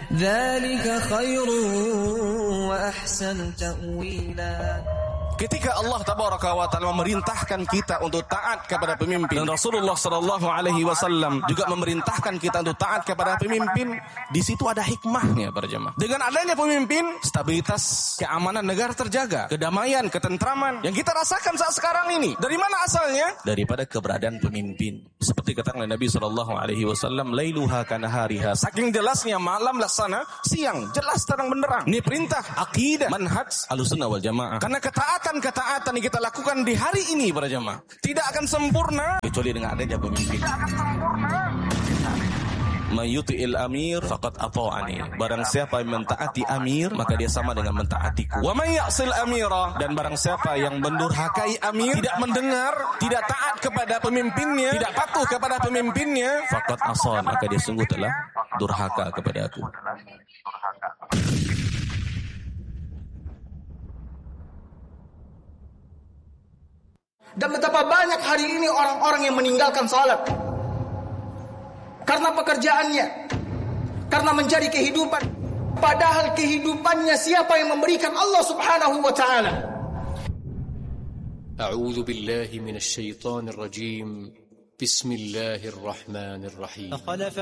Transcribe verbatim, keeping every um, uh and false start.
Dzalika khairun wa ahsanu ta'wila. Ketika Allah Tabaraka wa Ta'ala memerintahkan kita untuk taat kepada pemimpin, dan Rasulullah Sallallahu Alaihi Wasallam juga memerintahkan kita untuk taat kepada pemimpin, di situ ada hikmahnya para jemaah. Dengan adanya pemimpin, stabilitas keamanan negara terjaga, kedamaian, ketentraman yang kita rasakan saat sekarang ini. Dari mana asalnya? Daripada keberadaan pemimpin. Seperti kata Nabi Sallallahu Alaihi Wasallam, lailuha kanahariha. Saking jelasnya malam laksana siang, jelas terang benderang. Ini perintah akidah manhaj Ahlussunnah wal Jamaah. Karena ketaatan ketaatan yang kita lakukan di hari ini para jemaah tidak akan sempurna kecuali dengan adanya pemimpin. Mayyuti'il amir faqad ata'ani. Barang siapa yang mentaati amir, maka dia sama dengan mentaatiku. Wa may ya'sil amira, dan barang siapa yang mendurhakai amir, tidak mendengar, tidak taat kepada pemimpinnya, tidak patuh kepada pemimpinnya, faqad asan, maka dia sungguh telah durhaka kepada aku. Dan betapa banyak hari ini orang-orang yang meninggalkan salat karena pekerjaannya, karena mencari kehidupan. Padahal kehidupannya siapa yang memberikan? Allah Subhanahu wa ta'ala. A'udzu billahi minasy syaithanir rajim. Bismillahirrahmanirrahim.